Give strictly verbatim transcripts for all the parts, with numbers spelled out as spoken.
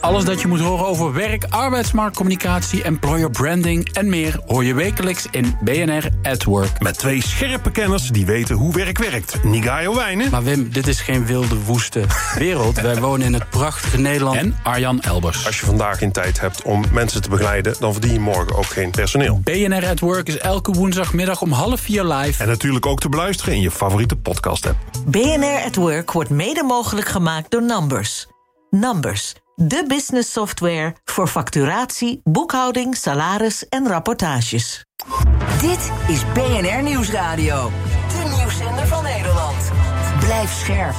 Alles dat je moet horen over werk, arbeidsmarktcommunicatie, employer branding en meer hoor je wekelijks in B N R at Work. Met twee scherpe kenners die weten hoe werk werkt. Nigayo Wijnen. Maar Wim, dit is geen wilde, woeste wereld. Wij wonen in het prachtige Nederland. En Arjan Elbers. Als je vandaag geen tijd hebt om mensen te begeleiden, dan verdien je morgen ook geen personeel. B N R at Work is elke woensdagmiddag om half vier live. En natuurlijk ook te beluisteren in je favoriete podcast-app. B N R at Work wordt mede mogelijk gemaakt door Numbers. Numbers, de business software voor facturatie, boekhouding, salaris en rapportages. Dit is B N R Nieuwsradio. De nieuwszender van Nederland. Blijf scherp.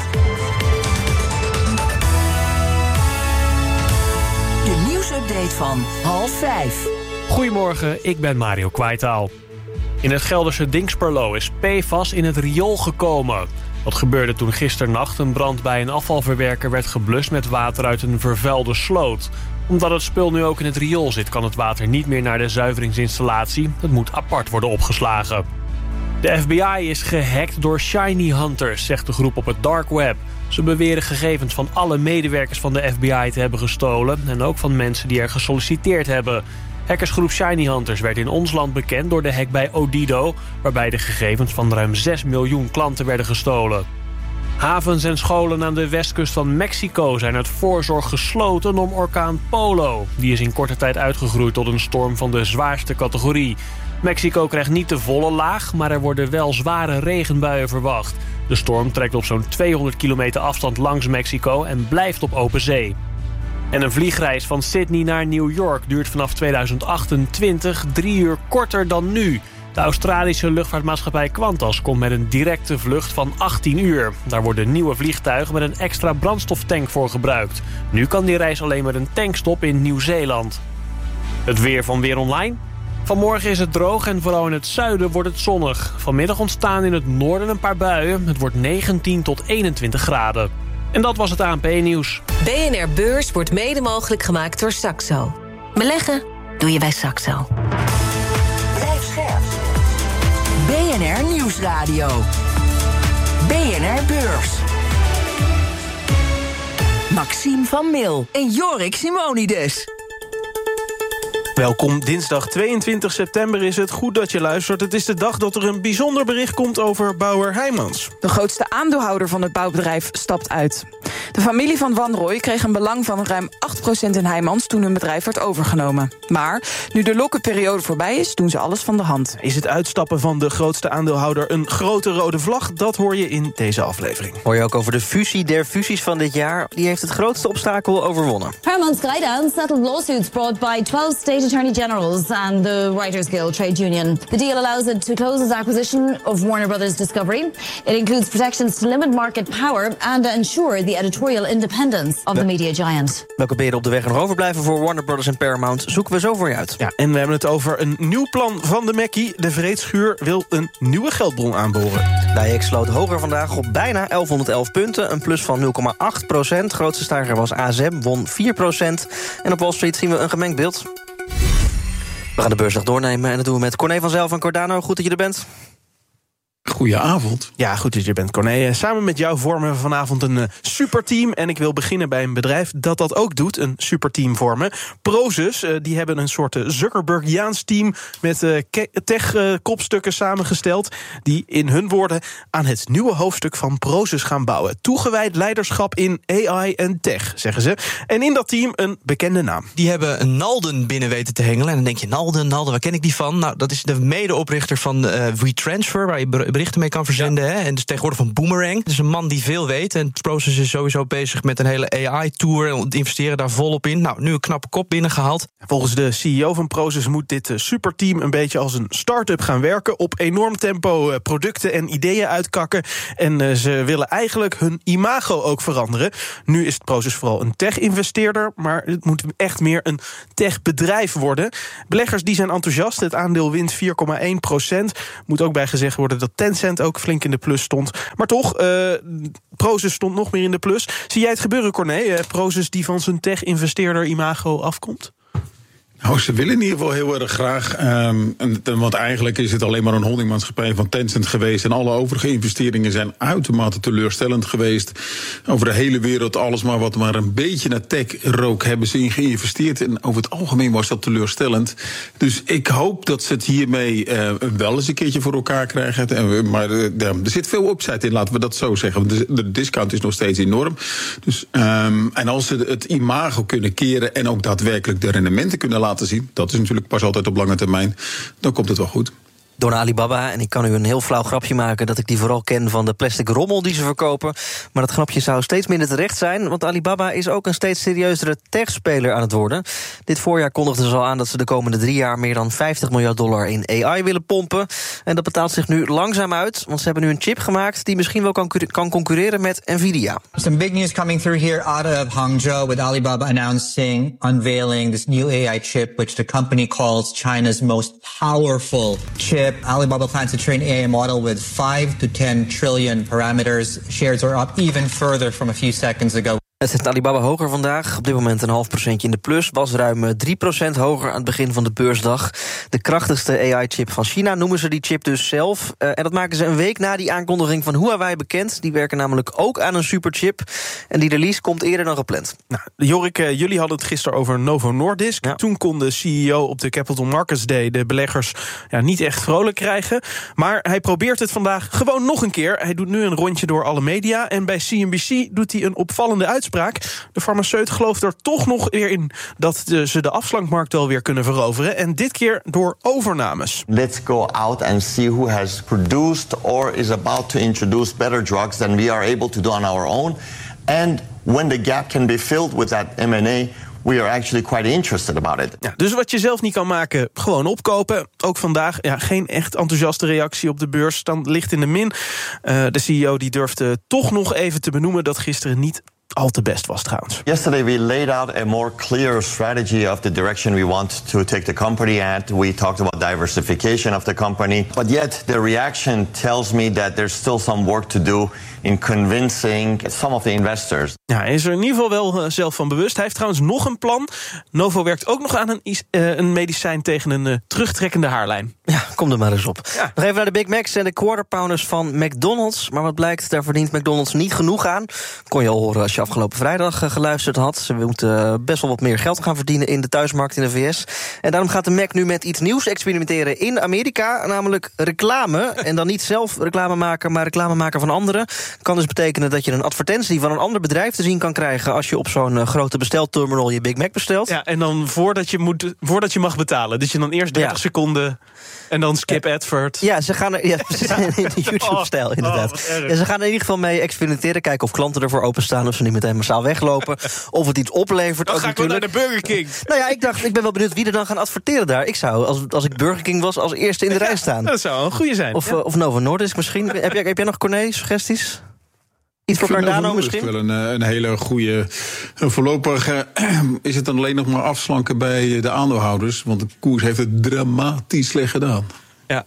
De nieuwsupdate van half vijf. Goedemorgen, ik ben Mario Kwaitaal. In het Gelderse Dinxperlo is P F A S in het riool gekomen. Dat gebeurde toen gisternacht een brand bij een afvalverwerker werd geblust met water uit een vervuilde sloot. Omdat het spul nu ook in het riool zit, kan het water niet meer naar de zuiveringsinstallatie. Het moet apart worden opgeslagen. De F B I is gehackt door shiny hunters, zegt de groep op het dark web. Ze beweren gegevens van alle medewerkers van de F B I te hebben gestolen en ook van mensen die er gesolliciteerd hebben. Hackersgroep Shiny Hunters werd in ons land bekend door de hack bij Odido, waarbij de gegevens van ruim zes miljoen klanten werden gestolen. Havens en scholen aan de westkust van Mexico zijn uit voorzorg gesloten om orkaan Polo. Die is in korte tijd uitgegroeid tot een storm van de zwaarste categorie. Mexico krijgt niet de volle laag, maar er worden wel zware regenbuien verwacht. De storm trekt op zo'n tweehonderd kilometer afstand langs Mexico en blijft op open zee. En een vliegreis van Sydney naar New York duurt vanaf tweeduizend achtentwintig drie uur korter dan nu. De Australische luchtvaartmaatschappij Qantas komt met een directe vlucht van achttien uur. Daar worden nieuwe vliegtuigen met een extra brandstoftank voor gebruikt. Nu kan die reis alleen met een tankstop in Nieuw-Zeeland. Het weer van Weer Online. Vanmorgen is het droog en vooral in het zuiden wordt het zonnig. Vanmiddag ontstaan in het noorden een paar buien. Het wordt negentien tot eenentwintig graden. En dat was het A N P-nieuws. B N R Beurs wordt mede mogelijk gemaakt door Saxo. Beleggen doe je bij Saxo. Blijf scherp. B N R Nieuwsradio. B N R Beurs. Maxime van Mil en Jorik Simonides. Welkom, dinsdag tweeëntwintig september is het. Goed dat je luistert. Het is de dag dat er een bijzonder bericht komt over Bouwer Heijmans. De grootste aandeelhouder van het bouwbedrijf stapt uit. De familie van Wanrooy kreeg een belang van ruim acht procent in Heijmans toen hun bedrijf werd overgenomen. Maar nu de lokkenperiode voorbij is, doen ze alles van de hand. Is het uitstappen van de grootste aandeelhouder een grote rode vlag? Dat hoor je in deze aflevering. Hoor je ook over de fusie der fusies van dit jaar. Die heeft het grootste obstakel overwonnen. Paramount Skydance settled lawsuits brought by twelve state attorney generals and the Writers Guild trade union. The deal allows it to close its acquisition of Warner Brothers Discovery. It includes protections to limit market power and to ensure the editorial independence of the media giant. Welke beden op de weg nog overblijven voor Warner Brothers en Paramount zoeken we zo voor je uit. Ja, en we hebben het over een nieuw plan van de Mackie. De vreedschuur wil een nieuwe geldbron aanboren. De A E X sloot hoger vandaag op bijna elfhonderdelf punten. Een plus van nul komma acht procent. Grootste stijger was A S M, won vier procent. En op Wall Street zien we een gemengd beeld. We gaan de beursdag doornemen en dat doen we met Corné van Zijl van Cordano. Goed dat je er bent. Goedenavond. Ja, goed dat je bent, Corné. Samen met jou vormen we vanavond een uh, superteam. En ik wil beginnen bij een bedrijf dat dat ook doet, een superteam vormen. Prosus, uh, die hebben een soort uh, Zuckerbergiaans team met uh, tech-kopstukken uh, samengesteld, die in hun woorden aan het nieuwe hoofdstuk van Prosus gaan bouwen. Toegewijd leiderschap in A I en tech, zeggen ze. En in dat team een bekende naam. Die hebben een Nalden binnen weten te hengelen. En dan denk je, Nalden, Nalden, waar ken ik die van? Nou, dat is de medeoprichter van uh, WeTransfer, waar je berichten mee kan verzenden. Ja. Hè? En dus tegenwoordig van Boomerang. Het is een man die veel weet. En Prosus is sowieso bezig met een hele A I-tour en investeren daar volop in. Nou, nu een knappe kop binnengehaald. Volgens de C E O van Prosus moet dit superteam een beetje als een start-up gaan werken. Op enorm tempo producten en ideeën uitkakken. En ze willen eigenlijk hun imago ook veranderen. Nu is Prosus vooral een tech-investeerder, maar het moet echt meer een tech-bedrijf worden. Beleggers die zijn enthousiast. Het aandeel wint vier komma één procent. Moet ook bij gezegd worden dat Tencent ook flink in de plus stond. Maar toch, uh, Prosus stond nog meer in de plus. Zie jij het gebeuren, Corné? Uh, Prosus die van zijn tech-investeerder imago afkomt? Nou, ze willen in ieder geval heel erg graag. Um, en, want eigenlijk is het alleen maar een holdingmaatschappij van Tencent geweest. En alle overige investeringen zijn uitermate teleurstellend geweest. Over de hele wereld, alles maar wat maar een beetje naar tech rook, hebben ze in geïnvesteerd. En over het algemeen was dat teleurstellend. Dus ik hoop dat ze het hiermee uh, wel eens een keertje voor elkaar krijgen. En, maar uh, er zit veel upside in, laten we dat zo zeggen. De, de discount is nog steeds enorm. Dus, um, en als ze het imago kunnen keren en ook daadwerkelijk de rendementen kunnen laten zien, dat is natuurlijk pas altijd op lange termijn, dan komt het wel goed. Door Alibaba, en ik kan u een heel flauw grapje maken dat ik die vooral ken van de plastic rommel die ze verkopen. Maar dat grapje zou steeds minder terecht zijn, want Alibaba is ook een steeds serieuzere techspeler aan het worden. Dit voorjaar kondigden ze al aan dat ze de komende drie jaar meer dan vijftig miljard dollar in A I willen pompen. En dat betaalt zich nu langzaam uit, want ze hebben nu een chip gemaakt die misschien wel kan, kan concurreren met Nvidia. Some big news coming through here out of Hangzhou with Alibaba announcing, unveiling this new A I chip which the company calls China's most powerful chip. Alibaba plans to train A I model with five to ten trillion parameters. Shares are up even further from a few seconds ago. Het zit Alibaba hoger vandaag. Op dit moment een half procentje in de plus. Was ruim drie procent hoger aan het begin van de beursdag. De krachtigste A I-chip van China noemen ze die chip dus zelf. Uh, en dat maken ze een week na die aankondiging van Huawei bekend. Die werken namelijk ook aan een superchip. En die release komt eerder dan gepland. Nou, Jorik, uh, jullie hadden het gisteren over Novo Nordisk. Ja. Toen kon de C E O op de Capital Markets Day de beleggers ja, niet echt vrolijk krijgen. Maar hij probeert het vandaag gewoon nog een keer. Hij doet nu een rondje door alle media. En bij C N B C doet hij een opvallende uitspraak. De farmaceut gelooft er toch nog weer in dat de, ze de afslankmarkt wel weer kunnen veroveren. En dit keer door overnames. Let's go out and see who has produced or is about to introduce better drugs than we are able to do on our own. And when the gap can be filled with that M and A, we are actually quite interested about it. Ja, dus wat je zelf niet kan maken, gewoon opkopen. Ook vandaag ja, geen echt enthousiaste reactie op de beurs. Stand ligt in de min. Uh, de C E O die durfde toch nog even te benoemen dat gisteren niet al te best was trouwens. Yesterday we laid out a more clear strategy of the direction we want to take the company at. We talked about diversification of the company. But yet the reaction tells me that there's still some work to do in convincing some of the investors. Ja, hij is er in ieder geval wel uh, zelf van bewust. Hij heeft trouwens nog een plan. Novo werkt ook nog aan een, uh, een medicijn tegen een uh, terugtrekkende haarlijn. Ja, kom er maar eens op. Ja. Nog even naar de Big Macs en de Quarter Pounders van McDonald's. Maar wat blijkt, daar verdient McDonald's niet genoeg aan. Kon je al horen als je afgelopen vrijdag uh, geluisterd had. Ze moeten uh, best wel wat meer geld gaan verdienen in de thuismarkt in de V S. En daarom gaat de Mac nu met iets nieuws experimenteren in Amerika. Namelijk reclame. En dan niet zelf reclame maken, maar reclame maken van anderen. Kan dus betekenen dat je een advertentie van een ander bedrijf te zien kan krijgen als je op zo'n uh, grote bestelterminal je Big Mac bestelt. Ja, en dan voordat je, moet, voordat je mag betalen. Dus je dan eerst dertig ja. seconden en dan skip advert. Ja, ze gaan er ja, in de YouTube-stijl inderdaad. Oh, ja, ze gaan er in ieder geval mee experimenteren. Kijken of klanten ervoor openstaan, of ze niet meteen massaal weglopen. Of het iets oplevert. Dan ook ga ik natuurlijk. wel naar de Burger King. Nou ja, ik dacht, ik ben wel benieuwd wie er dan gaan adverteren daar. Ik zou, als, als ik Burger King was, als eerste in de ja, rij staan. Dat zou een goede zijn. Of, ja. uh, of Novo Nordisk misschien. heb, jij, heb jij nog, Corné, suggesties? Iets voor Cardano misschien? Dat is wel een, een hele goede. Voorlopig uh, is het dan alleen nog maar afslanken bij de aandeelhouders. Want de koers heeft het dramatisch slecht gedaan. Ja.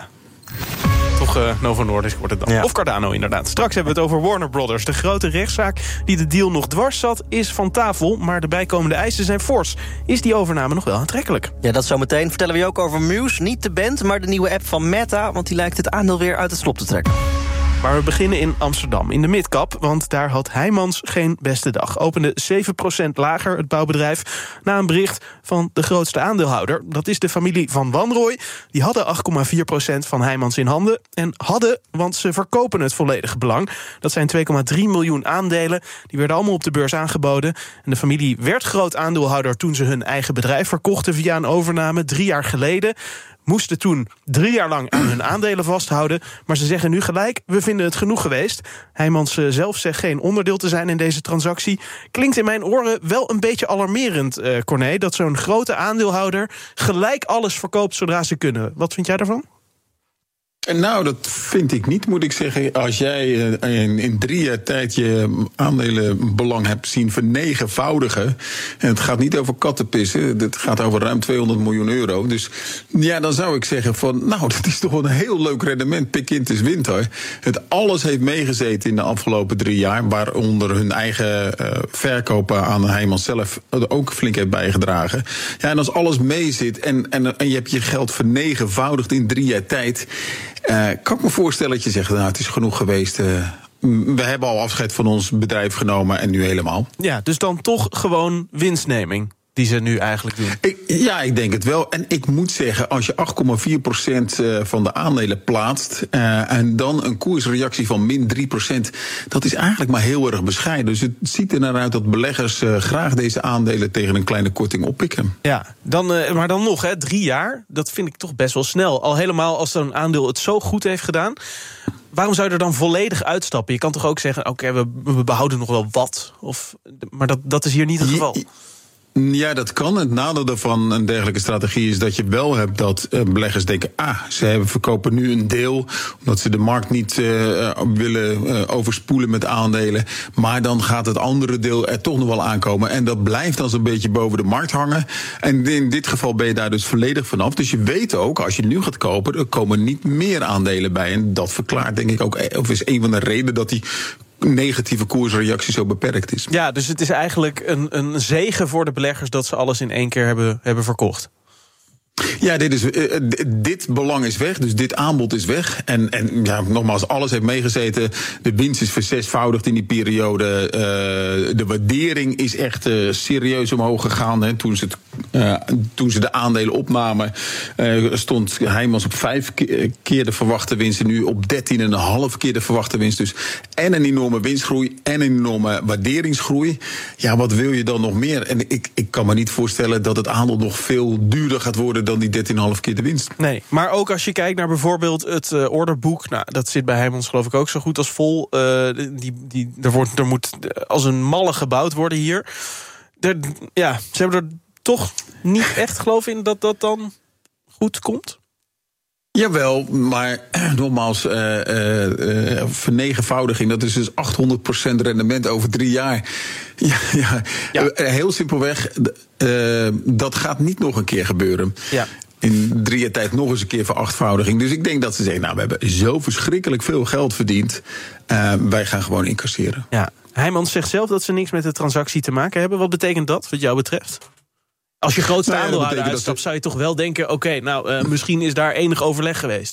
Toch uh, Novo Nordisk wordt het dan. Ja. Of Cardano inderdaad. Straks hebben we het over Warner Brothers. De grote rechtszaak die de deal nog dwars zat, is van tafel. Maar de bijkomende eisen zijn fors. Is die overname nog wel aantrekkelijk? Ja, dat zometeen. Vertellen we je ook over Muse. Niet de band, maar de nieuwe app van Meta. Want die lijkt het aandeel weer uit het slop te trekken. Maar we beginnen in Amsterdam, in de midcap, want daar had Heijmans geen beste dag. Opende zeven procent lager, het bouwbedrijf, na een bericht van de grootste aandeelhouder. Dat is de familie van Wanrooy. Die hadden acht komma vier procent van Heijmans in handen. En hadden, want ze verkopen het volledige belang. Dat zijn twee komma drie miljoen aandelen. Die werden allemaal op de beurs aangeboden. En de familie werd groot aandeelhouder toen ze hun eigen bedrijf verkochten via een overname drie jaar geleden. Moesten toen drie jaar lang aan hun aandelen vasthouden. Maar ze zeggen nu gelijk, we vinden het genoeg geweest. Heijmans zelf zegt geen onderdeel te zijn in deze transactie. Klinkt in mijn oren wel een beetje alarmerend, uh, Corné, dat zo'n grote aandeelhouder gelijk alles verkoopt zodra ze kunnen. Wat vind jij daarvan? Nou, dat vind ik niet, moet ik zeggen. Als jij in, in drie jaar tijd je aandelenbelang hebt zien vernegenvoudigen, en het gaat niet over kattenpissen, het gaat over ruim tweehonderd miljoen euro. Dus ja, dan zou ik zeggen van, nou, dat is toch een heel leuk rendement. Pik in, het is winter. Het alles heeft meegezeten in de afgelopen drie jaar, waaronder hun eigen uh, verkopen aan Heijmans zelf ook flink heeft bijgedragen. Ja, en als alles meezit en, en, en je hebt je geld vernegenvoudigd in drie jaar tijd, Uh, kan ik me voorstellen dat je zegt, nou, het is genoeg geweest. Uh, we hebben al afscheid van ons bedrijf genomen en nu helemaal. Ja, dus dan toch gewoon winstneming die ze nu eigenlijk doen. Ik, ja, ik denk het wel. En ik moet zeggen, als je acht komma vier procent van de aandelen plaatst, Uh, en dan een koersreactie van min drie procent, dat is eigenlijk maar heel erg bescheiden. Dus het ziet er naar uit dat beleggers uh, graag deze aandelen tegen een kleine korting oppikken. Ja, dan, uh, maar dan nog, hè, drie jaar, dat vind ik toch best wel snel. Al helemaal als zo'n aandeel het zo goed heeft gedaan. Waarom zou je er dan volledig uitstappen? Je kan toch ook zeggen, oké, okay, we, we behouden nog wel wat. Of, maar dat, dat is hier niet het geval. Ja, dat kan. Het nadeel van een dergelijke strategie is dat je wel hebt dat uh, beleggers denken, ah, ze hebben, verkopen nu een deel, omdat ze de markt niet uh, willen uh, overspoelen met aandelen. Maar dan gaat het andere deel er toch nog wel aankomen. En dat blijft dan zo'n beetje boven de markt hangen. En in dit geval ben je daar dus volledig vanaf. Dus je weet ook, als je nu gaat kopen, er komen niet meer aandelen bij. En dat verklaart denk ik ook, of is een van de redenen dat die negatieve koersreactie zo beperkt is. Ja, dus het is eigenlijk een, een zegen voor de beleggers dat ze alles in één keer hebben, hebben verkocht. Ja, dit, is, uh, dit belang is weg, dus dit aanbod is weg. En, en ja, nogmaals, alles heeft meegezeten. De winst is verzesvoudigd in die periode. Uh, de waardering is echt uh, serieus omhoog gegaan. Hè. Toen, ze het, uh, toen ze de aandelen opnamen, uh, stond Heijmans op vijf keer de verwachte winst en nu op dertien komma vijf keer de verwachte winst. Dus en een enorme winstgroei en een enorme waarderingsgroei. Ja, wat wil je dan nog meer? En ik, ik kan me niet voorstellen dat het aandeel nog veel duurder gaat worden dan die dertien komma vijf keer de winst. Nee, maar ook als je kijkt naar bijvoorbeeld het uh, orderboek, nou, dat zit bij Heijmans geloof ik ook zo goed als vol. Uh, die, die, er, wordt, er moet als een malle gebouwd worden hier. Er, ja, ze hebben er toch niet echt geloof in dat dat dan goed komt? Jawel, maar nogmaals, uh, uh, uh, vernegenvoudiging, dat is dus achthonderd procent rendement over drie jaar. Ja, ja, ja. Uh, heel simpelweg, uh, dat gaat niet nog een keer gebeuren. Ja. In drie jaar tijd nog eens een keer verachtvoudiging. Dus ik denk dat ze zeggen, nou, we hebben zo verschrikkelijk veel geld verdiend. Uh, wij gaan gewoon incasseren. Ja. Heijmans zegt zelf dat ze niks met de transactie te maken hebben. Wat betekent dat, wat jou betreft? Als je grootste nou ja, aandeelhouder uitstapt, dat... zou je toch wel denken, oké, okay, nou, uh, misschien is daar enig overleg geweest.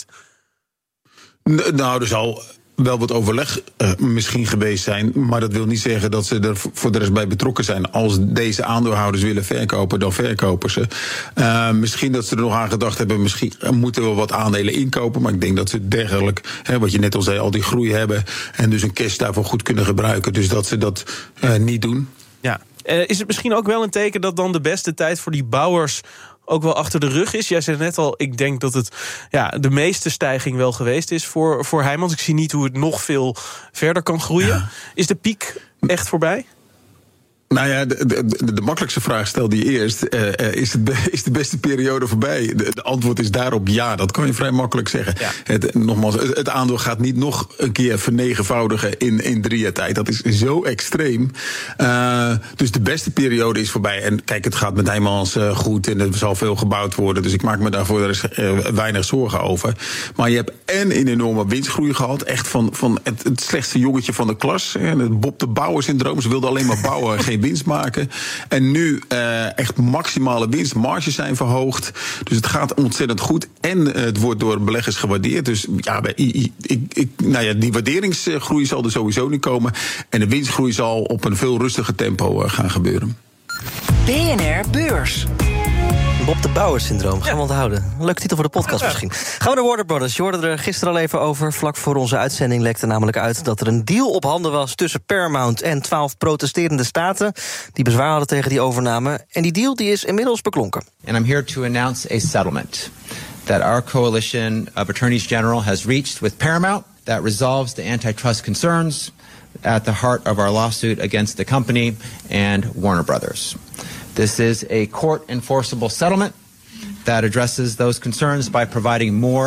Nou, er zal wel wat overleg uh, misschien geweest zijn, maar dat wil niet zeggen dat ze er voor de rest bij betrokken zijn. Als deze aandeelhouders willen verkopen, dan verkopen ze. Uh, misschien dat ze er nog aan gedacht hebben, misschien moeten we wat aandelen inkopen, maar ik denk dat ze dergelijk, hè, wat je net al zei, al die groei hebben en dus een cash daarvoor goed kunnen gebruiken. Dus dat ze dat uh, niet doen. Ja. Uh, is het misschien ook wel een teken dat dan de beste tijd voor die bouwers ook wel achter de rug is? Jij zei net al, ik denk dat het ja, de meeste stijging wel geweest is voor, voor Heijmans. Ik zie niet hoe het nog veel verder kan groeien. Ja. Is de piek echt voorbij? Nou ja, de, de, de makkelijkste vraag stelde je eerst. Uh, is, het be, is de beste periode voorbij? De, de antwoord is daarop ja, dat kan je vrij makkelijk zeggen. Ja. Het, nogmaals, het, het aandeel gaat niet nog een keer vernegenvoudigen in, in drie jaar tijd. Dat is zo extreem. Uh, dus de beste periode is voorbij. En kijk, het gaat met Heijmans uh, goed en er zal veel gebouwd worden. Dus ik maak me daarvoor er is, uh, weinig zorgen over. Maar je hebt en een enorme winstgroei gehad. Echt van, van het, het slechtste jongetje van de klas. Het Bob de Bouwer-syndroom. Ze wilden alleen maar bouwen en geen winst maken. En nu uh, echt maximale winstmarges zijn verhoogd. Dus het gaat ontzettend goed. En uh, het wordt door beleggers gewaardeerd. Dus ja, bij, ik, ik, nou ja, die waarderingsgroei zal er sowieso niet komen. En de winstgroei zal op een veel rustiger tempo uh, gaan gebeuren. B N R Beurs. Bob de Bouwer-syndroom, gaan we onthouden. Leuke titel voor de podcast misschien. Gaan we naar Warner Brothers. Je hoorde er gisteren al even over. Vlak voor onze uitzending lekte namelijk uit dat er een deal op handen was tussen Paramount en twaalf protesterende staten die bezwaar hadden tegen die overname. En die deal die is inmiddels beklonken. And I'm here to announce a settlement that our coalition of attorneys general has reached with Paramount that resolves the antitrust concerns at the heart of our lawsuit against the company and Warner Brothers. This is a court-enforceable settlement that addresses those concerns by providing more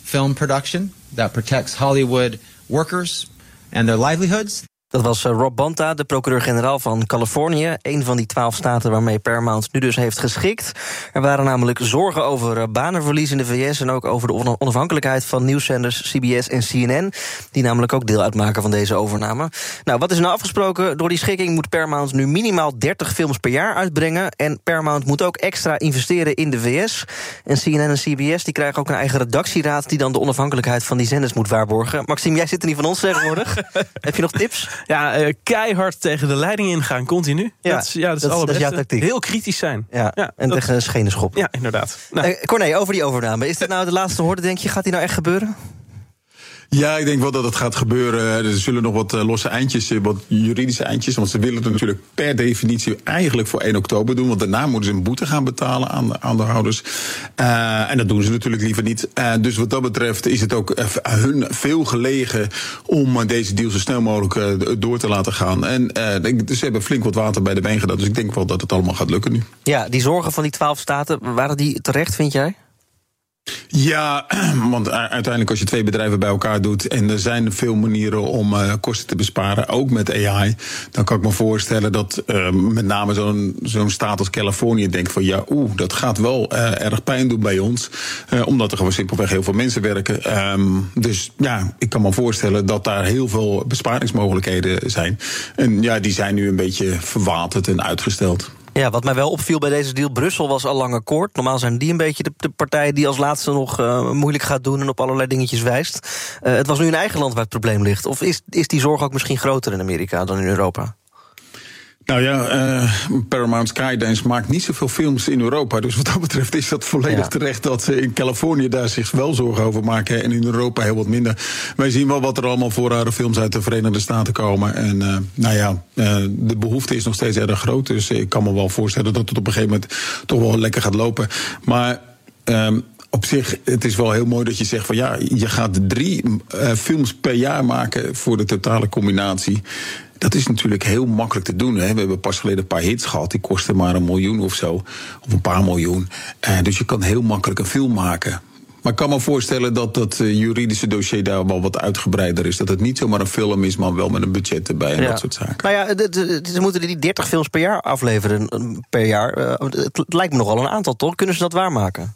film production that protects Hollywood workers and their livelihoods. Dat was Rob Bonta, de procureur-generaal van Californië. Een van die twaalf staten waarmee Paramount nu dus heeft geschikt. Er waren namelijk zorgen over banenverlies in de V S... en ook over de onafhankelijkheid van nieuwszenders C B S en C N N... die namelijk ook deel uitmaken van deze overname. Nou, wat is nou afgesproken? Door die schikking moet Paramount nu minimaal dertig films per jaar uitbrengen... en Paramount moet ook extra investeren in de V S. En C N N en C B S die krijgen ook een eigen redactieraad... die dan de onafhankelijkheid van die zenders moet waarborgen. Maxime, jij zit er niet van ons tegenwoordig. Heb je nog tips? Ja, uh, keihard tegen de leiding ingaan, continu. Ja, dat is, ja, dat is dat, het dat is jouw tactiek. Heel kritisch zijn. Ja, ja en dat, tegen schenen schoppen. Ja, inderdaad. Nou. Uh, Corné, over die overname. Is dit nou de laatste hoorde, denk je? Gaat die nou echt gebeuren? Ja, ik denk wel dat het gaat gebeuren. Er zullen nog wat losse eindjes, wat juridische eindjes... want ze willen het natuurlijk per definitie eigenlijk voor één oktober doen... want daarna moeten ze een boete gaan betalen aan de aandeelhouders. Uh, en dat doen ze natuurlijk liever niet. Uh, dus wat dat betreft is het ook uh, hun veel gelegen... om uh, deze deal zo snel mogelijk uh, door te laten gaan. En uh, ze hebben flink wat water bij de wijn gedaan... dus ik denk wel dat het allemaal gaat lukken nu. Ja, die zorgen van die twaalf staten, waren die terecht, vind jij? Ja, want uiteindelijk als je twee bedrijven bij elkaar doet... en er zijn veel manieren om uh, kosten te besparen, ook met A I... dan kan ik me voorstellen dat uh, met name zo'n zo'n staat als Californië denkt van... ja, oeh, dat gaat wel uh, erg pijn doen bij ons. Uh, omdat er gewoon simpelweg heel veel mensen werken. Um, dus ja, ik kan me voorstellen dat daar heel veel besparingsmogelijkheden zijn. En ja, die zijn nu een beetje verwaterd en uitgesteld. Ja, wat mij wel opviel bij deze deal, Brussel was al lang akkoord. Normaal zijn die een beetje de, de partij die als laatste nog uh, moeilijk gaat doen... en op allerlei dingetjes wijst. Uh, het was nu in eigen land waar het probleem ligt. Of is, is die zorg ook misschien groter in Amerika dan in Europa? Nou ja, uh, Paramount Skydance maakt niet zoveel films in Europa. Dus wat dat betreft is dat volledig ja. terecht... dat ze in Californië daar zich wel zorgen over maken... en in Europa heel wat minder. Wij zien wel wat er allemaal voor rare films uit de Verenigde Staten komen. En uh, nou ja, uh, de behoefte is nog steeds erg groot. Dus ik kan me wel voorstellen dat het op een gegeven moment... toch wel lekker gaat lopen. Maar... Um, Op zich, het is wel heel mooi dat je zegt van ja, je gaat drie uh, films per jaar maken voor de totale combinatie. Dat is natuurlijk heel makkelijk te doen. Hè. We hebben pas geleden een paar hits gehad, die kosten maar een miljoen of zo. Of een paar miljoen. Uh, dus je kan heel makkelijk een film maken. Maar ik kan me voorstellen dat dat uh, juridische dossier daar wel wat uitgebreider is. Dat het niet zomaar een film is, maar wel met een budget erbij en ja. dat soort zaken. Nou ja, de, de, ze moeten die dertig films per jaar afleveren per jaar. Uh, het, het lijkt me nogal een aantal, toch? Kunnen ze dat waarmaken?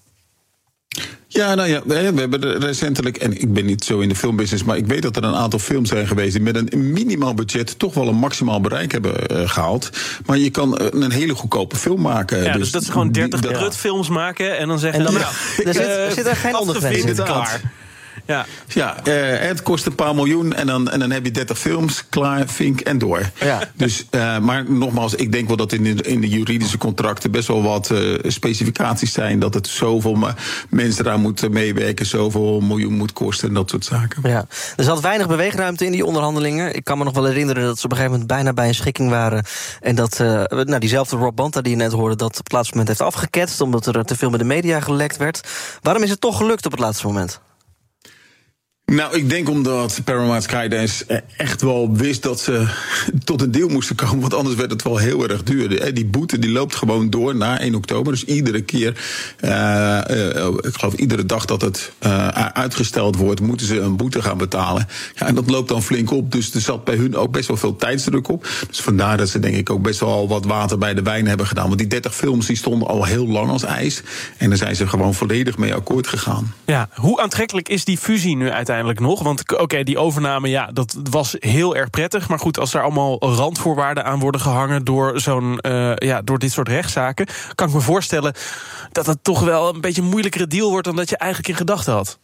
Ja, nou ja, we hebben recentelijk, en ik ben niet zo in de filmbusiness... maar ik weet dat er een aantal films zijn geweest... die met een minimaal budget toch wel een maximaal bereik hebben uh, gehaald. Maar je kan een hele goedkope film maken. Ja, dus, dus dat ze gewoon dertig prutfilms maken en dan zeggen... En dan, ja, er zit, uh, zit er geen ondergrens in. Klaar. Ja, ja uh, het kost een paar miljoen en dan, en dan heb je dertig films, klaar, vink en door. Ja. Dus, uh, maar nogmaals, ik denk wel dat in de, in de juridische contracten best wel wat uh, specificaties zijn. Dat het zoveel mensen daar moeten meewerken, zoveel miljoen moet kosten en dat soort zaken. Ja. Er zat weinig beweegruimte in die onderhandelingen. Ik kan me nog wel herinneren dat ze op een gegeven moment bijna bij een schikking waren. En dat uh, nou, diezelfde Rob Bonta die je net hoorde, dat op het laatste moment heeft afgeketst, omdat er te veel met de media gelekt werd. Waarom is het toch gelukt op het laatste moment? Nou, ik denk omdat Paramount Skydance echt wel wist dat ze tot een deal moesten komen. Want anders werd het wel heel erg duur. Die boete die loopt gewoon door na één oktober. Dus iedere keer, uh, uh, ik geloof iedere dag dat het uh, uitgesteld wordt, moeten ze een boete gaan betalen. Ja, en dat loopt dan flink op. Dus er zat bij hun ook best wel veel tijdsdruk op. Dus vandaar dat ze denk ik ook best wel wat water bij de wijn hebben gedaan. Want die dertig films die stonden al heel lang als ijs. En daar zijn ze gewoon volledig mee akkoord gegaan. Ja, hoe aantrekkelijk is die fusie nu uiteindelijk nog? Want oké, okay, die overname, ja, dat was heel erg prettig. Maar goed, als er allemaal randvoorwaarden aan worden gehangen door zo'n, uh, ja, door dit soort rechtszaken, kan ik me voorstellen dat het toch wel een beetje een moeilijkere deal wordt dan dat je eigenlijk in gedachten had.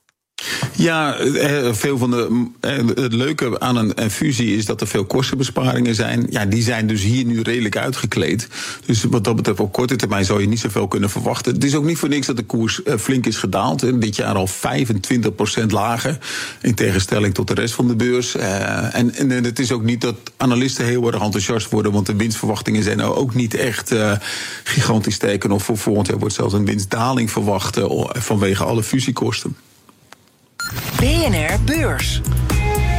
Ja, veel van de, het leuke aan een, een fusie is dat er veel kostenbesparingen zijn. Ja, die zijn dus hier nu redelijk uitgekleed. Dus wat dat betreft op korte termijn zou je niet zoveel kunnen verwachten. Het is ook niet voor niks dat de koers flink is gedaald. Dit jaar al vijfentwintig procent lager, in tegenstelling tot de rest van de beurs. En, en het is ook niet dat analisten heel erg enthousiast worden, want de winstverwachtingen zijn nou ook niet echt uh, gigantisch sterker. Of voor volgend jaar wordt zelfs een winstdaling verwacht uh, vanwege alle fusiekosten. B N R Beurs.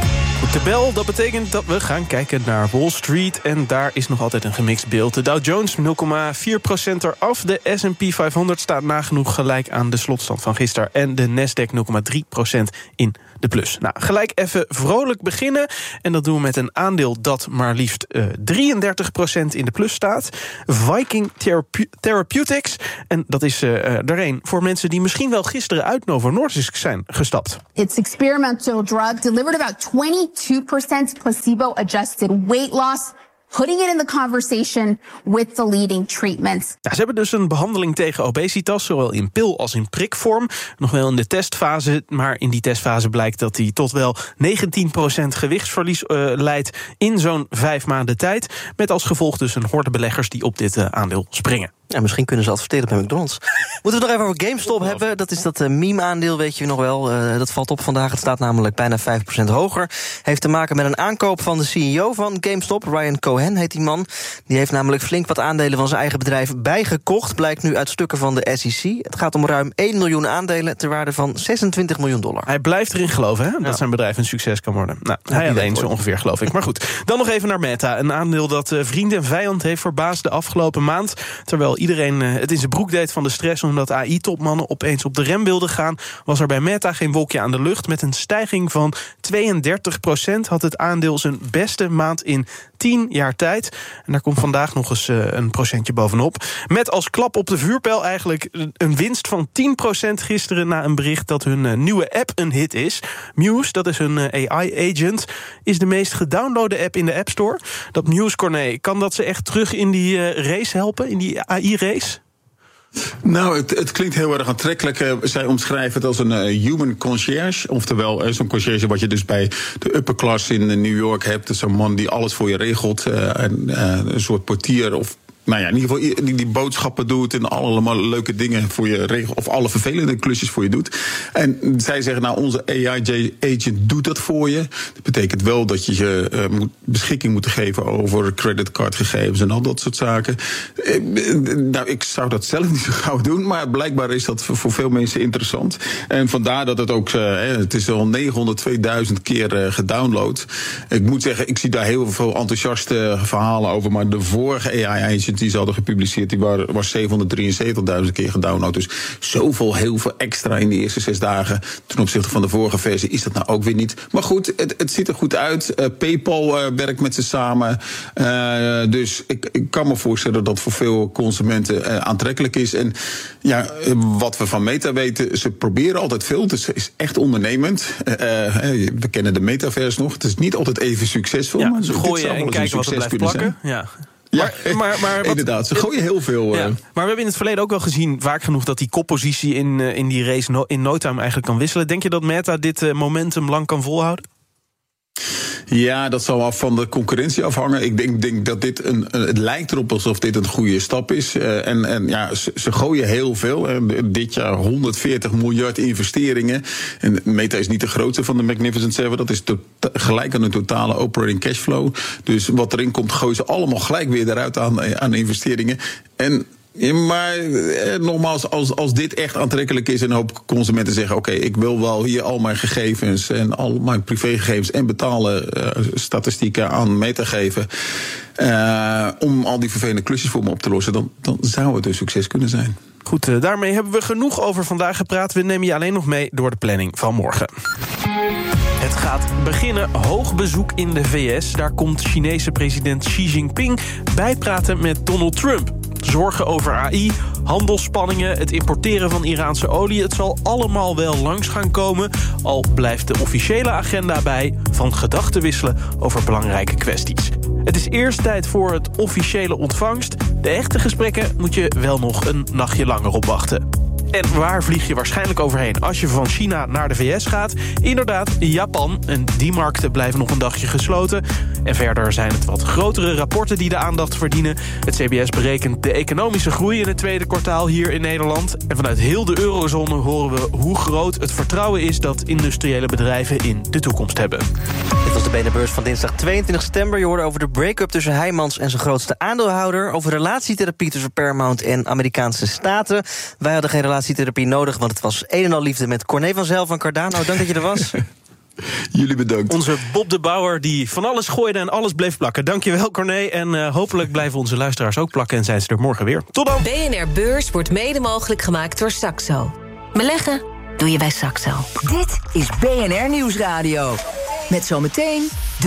De bel, dat betekent dat we gaan kijken naar Wall Street. En daar is nog altijd een gemixt beeld. De Dow Jones nul komma vier procent eraf. De S en P vijfhonderd staat nagenoeg gelijk aan de slotstand van gisteren. En de Nasdaq nul komma drie procent in de plus. Nou, gelijk even vrolijk beginnen. En dat doen we met een aandeel dat maar liefst uh, drieëndertig procent in de plus staat. Viking Therape- Therapeutics. En dat is uh, er een voor mensen die misschien wel gisteren uit Novo Nordisk zijn gestapt. Its experimental drug delivered about twenty-two percent placebo-adjusted weight loss, putting it in the conversation with the leading treatments. Ja, ze hebben dus een behandeling tegen obesitas, zowel in pil als in prikvorm. Nog wel in de testfase, maar in die testfase blijkt dat die tot wel negentien procent gewichtsverlies uh, leidt in zo'n vijf maanden tijd. Met als gevolg dus een horde beleggers die op dit uh, aandeel springen. Ja, misschien kunnen ze adverteren bij McDonald's. Moeten we het nog even over GameStop hebben. Dat is dat uh, meme-aandeel, weet je nog wel. Uh, dat valt op vandaag. Het staat namelijk bijna vijf procent hoger. Heeft te maken met een aankoop van de C E O van GameStop. Ryan Cohen heet die man. Die heeft namelijk flink wat aandelen van zijn eigen bedrijf bijgekocht. Blijkt nu uit stukken van de S E C. Het gaat om ruim één miljoen aandelen ter waarde van zesentwintig miljoen dollar. Hij blijft erin geloven, hè? Dat ja. zijn bedrijf een succes kan worden. Nou, hij ja, alleen zo ongeveer, geloof ik. Maar goed, dan nog even naar Meta. Een aandeel dat uh, vriend en vijand heeft verbaasd de afgelopen maand. Terwijl iedereen uh, het in zijn broek deed van de stress omdat A I-topmannen opeens op de rem wilden gaan, was er bij Meta geen wolkje aan de lucht. Met een stijging van tweeëndertig procent had het aandeel zijn beste maand in tien jaar tijd. En daar komt vandaag nog eens uh, een procentje bovenop. Met als klap op de vuurpijl eigenlijk een winst van tien procent gisteren na een bericht dat hun uh, nieuwe app een hit is. Muse, dat is een uh, A I-agent, is de meest gedownloade app in de App Store. Dat Muse, Corné, kan dat ze echt terug in die uh, race helpen, in die A I-race? Nou, het, het klinkt heel erg aantrekkelijk. Uh, zij omschrijven het als een uh, human concierge. Oftewel, uh, zo'n concierge wat je dus bij de upper class in uh, New York hebt. Dus zo'n man die alles voor je regelt. Uh, en, uh, een soort portier of... Nou ja, in ieder geval die, die boodschappen doet en allemaal leuke dingen voor je regelt, of alle vervelende klusjes voor je doet. En zij zeggen, nou, onze A I-agent doet dat voor je. Dat betekent wel dat je je uh, moet, beschikking moet geven over creditcardgegevens en al dat soort zaken. Uh, nou, ik zou dat zelf niet zo gauw doen, maar blijkbaar is dat voor, voor veel mensen interessant. En vandaar dat het ook, uh, het is al negenhonderdtweeduizend keer uh, gedownload. Ik moet zeggen, ik zie daar heel veel enthousiaste verhalen over, maar de vorige A I-agent die ze hadden gepubliceerd, die was zevenhonderddrieënzeventigduizend keer gedownload. Dus zoveel, heel veel extra in de eerste zes dagen. Ten opzichte van de vorige versie is dat nou ook weer niet. Maar goed, het, het ziet er goed uit. Uh, PayPal uh, werkt met ze samen. Uh, dus ik, ik kan me voorstellen dat voor veel consumenten uh, aantrekkelijk is. En ja, wat we van Meta weten, ze proberen altijd veel. Dus ze is echt ondernemend. Uh, we kennen de metaverse nog. Het is niet altijd even succesvol. Ja, maar ze gooien en kijken wat er blijft plakken. Ja. Ja, maar, maar, maar wat, inderdaad, ze gooien heel veel. Ja, maar we hebben in het verleden ook wel gezien, vaak genoeg, dat die koppositie in, in die race no, in no time eigenlijk kan wisselen. Denk je dat Meta dit uh, momentum lang kan volhouden? Ja, dat zal af van de concurrentie afhangen. Ik denk, denk dat dit een, een. Het lijkt erop alsof dit een goede stap is. Uh, en, en ja, ze, ze gooien heel veel. Uh, dit jaar honderdveertig miljard investeringen. En Meta is niet de grootste van de Magnificent Seven. Dat is to, gelijk aan de totale operating cashflow. Dus wat erin komt, gooien ze allemaal gelijk weer eruit aan, aan investeringen. En Ja, maar eh, nogmaals, als, als dit echt aantrekkelijk is en een hoop consumenten zeggen, oké, okay, ik wil wel hier al mijn gegevens en al mijn privégegevens en betalen uh, statistieken aan Meta geven, uh, om al die vervelende klusjes voor me op te lossen, dan, dan zou het een succes kunnen zijn. Goed, uh, daarmee hebben we genoeg over vandaag gepraat. We nemen je alleen nog mee door de planning van morgen. Het gaat beginnen. Hoog bezoek in de V S. Daar komt Chinese president Xi Jinping bijpraten met Donald Trump. Zorgen over A I, handelsspanningen, het importeren van Iraanse olie. Het zal allemaal wel langs gaan komen. Al blijft de officiële agenda bij van gedachten wisselen over belangrijke kwesties. Het is eerst tijd voor het officiële ontvangst. De echte gesprekken moet je wel nog een nachtje langer opwachten. En waar vlieg je waarschijnlijk overheen als je van China naar de V S gaat? Inderdaad, Japan. En die markten blijven nog een dagje gesloten. En verder zijn het wat grotere rapporten die de aandacht verdienen. Het C B S berekent de economische groei in het tweede kwartaal hier in Nederland. En vanuit heel de eurozone horen we hoe groot het vertrouwen is dat industriële bedrijven in de toekomst hebben. Dit was de B N R-beurs van dinsdag tweeëntwintig september. Je hoorde over de break-up tussen Heijmans en zijn grootste aandeelhouder. Over relatietherapie tussen Paramount en Amerikaanse staten. Wij hadden geen relatietherapie nodig, want het was een en al liefde met Corné van Zijl van Cardano. Dank dat je er was. Jullie bedankt. Onze Bob de Bouwer die van alles gooide en alles bleef plakken. Dankjewel, Corné. En uh, hopelijk blijven onze luisteraars ook plakken en zijn ze er morgen weer. Tot dan. B N R Beurs wordt mede mogelijk gemaakt door Saxo. Beleggen doe je bij Saxo. Dit is B N R Nieuwsradio. Met zometeen